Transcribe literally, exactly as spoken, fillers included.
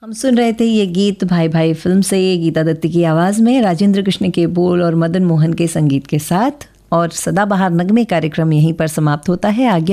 हम सुन रहे थे ये गीत भाई भाई फिल्म से, गीता दत्ती की आवाज़ में, राजेंद्र कृष्ण के बोल और मदन मोहन के संगीत के साथ। और सदाबहार नगमे कार्यक्रम यहीं पर समाप्त होता है। आगे